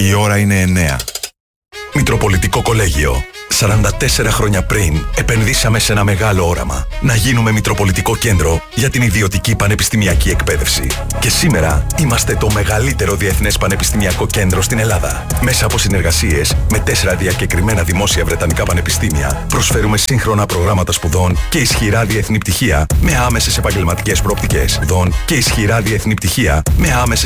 Η ώρα είναι 9. Μητροπολιτικό Κολέγιο. 44 χρόνια πριν επενδύσαμε σε ένα μεγάλο όραμα. Να γίνουμε Μητροπολιτικό Κέντρο για την ιδιωτική πανεπιστημιακή εκπαίδευση. Και σήμερα είμαστε το μεγαλύτερο διεθνές πανεπιστημιακό κέντρο στην Ελλάδα. Μέσα από συνεργασίες με 4 διακεκριμένα δημόσια βρετανικά πανεπιστήμια, προσφέρουμε σύγχρονα προγράμματα σπουδών και ισχυρά διεθνή πτυχία με άμεσες επαγγελματικές προοπτικές. Και ισχυρά διεθνή πτυχία με άμεσες